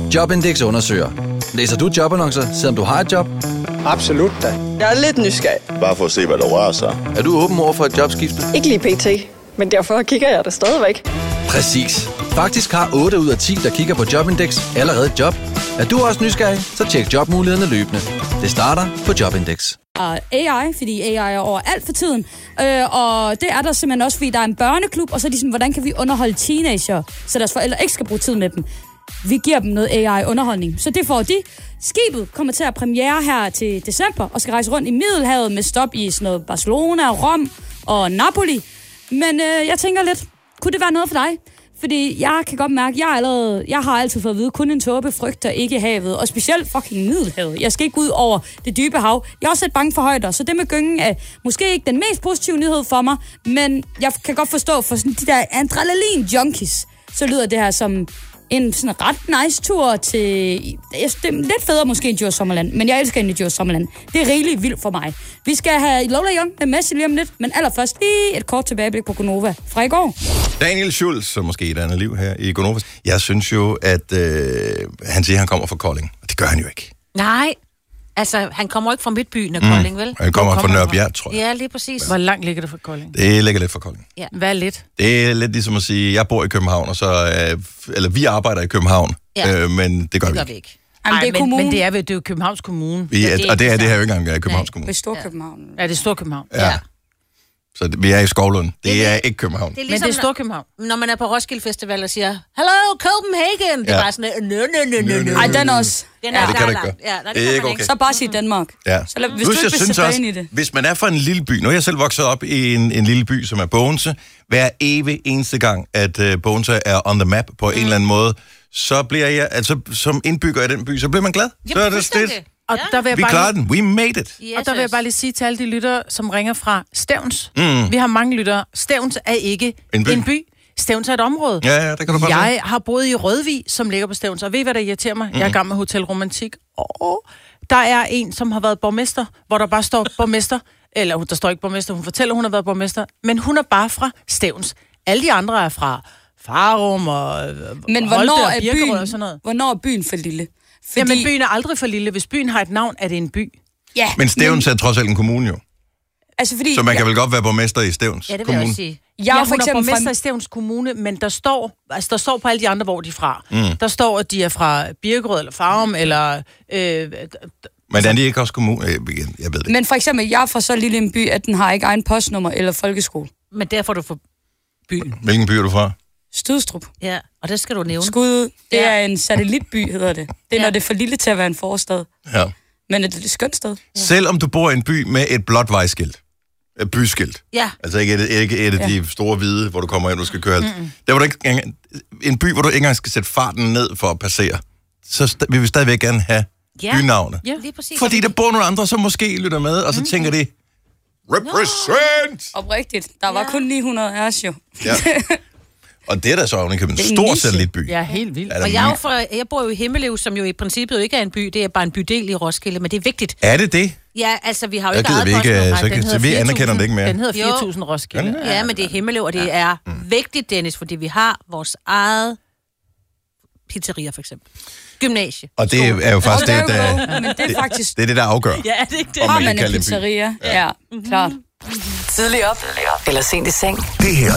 Jobindex undersøger. Læser du jobannoncer, selvom du har et job? Absolut da. Jeg er lidt nysgerrig. Bare for at se, hvad der rører sig. Er du åben over for et jobskifte? Ikke lige pt, men derfor kigger jeg det stadigvæk. Præcis. Faktisk har 8 ud af 10, der kigger på Jobindex, allerede et job. Er du også nysgerrig, så tjek jobmulighederne løbende. Det starter på Jobindex. AI, fordi AI er overalt for tiden. Og det er der simpelthen også, fordi der er en børneklub, og så er de sådan, hvordan kan vi underholde teenager, så deres forældre ikke skal bruge tid med dem. Vi giver dem noget AI-underholdning. Så det får de. Skibet kommer til at premiere her til december, og skal rejse rundt i Middelhavet med stop i sådan noget Barcelona, Rom og Napoli. Men jeg tænker lidt, kunne det være noget for dig? Fordi jeg kan godt mærke, jeg har altid fået at vide, kun en tåbe frygter ikke havet, og specielt fucking Middelhavet. Jeg skal ikke ud over det dybe hav. Jeg er også lidt bange for højder, så det med gyngen er måske ikke den mest positive nyhed for mig, men jeg kan godt forstå for sådan de der adrenalin-junkies, så lyder det her som en sådan ret nice tur til... Det er lidt federe måske end Djurs Sommerland, men jeg elsker egentlig Djurs Sommerland. Det er rigtig vildt for mig. Vi skal have Lola Young med Messi lige om lidt, men allerførst lige et kort tilbageblik på Gonova fra i går. Daniel Schulz, som måske et andet liv her i Gonova. Jeg synes jo, at han siger, at han kommer fra Kolding. Og det gør han jo ikke. Nej. Altså, han kommer ikke fra Midtbyen af Kolding, vel? Han kommer fra Nørrebjerg, tror jeg. Ja, lige præcis. Hvor langt ligger det fra Kolding? Det ligger lidt fra Kolding. Ja. Hvad er lidt? Det er lidt ligesom at sige, at jeg bor i København, og så eller vi arbejder i København, men det gør vi ikke. Jamen, det er kommunen. Men det er jo Københavns Kommune. Og det er det her jo ikke engang Københavns Kommune. Det er Storkøbenhavn. Ja, det er Storkøbenhavn. Ja. Så vi er i Skovlund. Det er ikke København. Det er ligesom, men det er Storkøbenhavn. Når man er på Roskilde Festival og siger, hello, Copenhagen. Det er bare sådan, nø. Ej, den også. Den er det kan det ikke gøre. Ja, det er ikke okay. Så bare sige Danmark. Ja. Så hvis du ikke vil sætte ind i det. Hvis man er fra en lille by, nu er jeg selv vokset op i en lille by, som er Bogense, hver evig eneste gang, at Bogense er on the map på en eller anden måde, så bliver jeg, altså som indbygger i den by, så bliver man glad. Jamen, så er det stedt. Og der vil jeg Vi klarer den. We made it. Yes, og der vil jeg bare lige sige til alle de lyttere, som ringer fra Stevns. Vi har mange lyttere. Stevns er ikke en by. Stevns er et område. Ja, det kan du godt sige. Jeg har boet i Rødvig, som ligger på Stevns, og ved I, hvad der irriterer mig? Jeg er i gang med Hotel Romantik. Der er en, som har været borgmester, hvor der bare står borgmester, eller der står ikke borgmester, hun fortæller, hun har været borgmester, men hun er bare fra Stevns. Alle de andre er fra Farum og men Holte og Birkerød og sådan noget. Hvornår er byen for lille? Fordi... Jamen, byen er aldrig for lille. Hvis byen har et navn, er det en by. Ja, men Stevns er trods alt en kommune jo. Altså, fordi, så man kan vel godt være borgmester i Stevns Kommune? Ja, det vil kommune. jeg også sige. Jeg er for eksempel borgmester i Stevns Kommune, men der står på alle de andre, hvor de er fra. Der står, at de er fra Birkerød eller Farum, eller... men er de ikke også kommune? Jeg ved det. Men for eksempel, jeg er fra så lille en by, at den har ikke egen postnummer eller folkeskole. Men derfor er du fra byen. Hvilken by er du fra? Stødstrup. Ja, og det skal du nævne. Skud, det er en satellitby, hedder det. Det er, når det er for lille til at være en forstad. Ja. Men det er et skønt sted. Ja. Selvom du bor i en by med et blåt vejskilt. Et byskilt. Ja. Altså ikke et af de store hvide, hvor du kommer ind, du skal køre. Der var du ikke en by, hvor du ikke engang skal sætte farten ned for at passere. Så vil vi stadigvæk gerne have bynavne. Ja, lige præcis. Fordi der bor nogle andre, som måske lytter med, og så tænker de, represent! Oprigtigt. Der var kun 900 af os jo. Ja. Og det er da så en stor satellitby. Ja, helt vildt. Og jeg bor jo i Himmelev, som jo i princippet jo ikke er en by. Det er bare en bydel i Roskilde, men det er vigtigt. Er det det? Ja, altså vi har jo ikke så vi anerkender det ikke mere. Den hedder 4.000 Roskilde. Ja, men det er Himmelev, og det er vigtigt, Dennis, fordi vi har vores eget pizzeria, for eksempel. Gymnasie. Og det er jo faktisk det, men det er faktisk... Det er det, der afgør. Ja, det er ikke det. Har man en pizzeria? Ja, klart. Tidlig op, eller sent i seng. Det her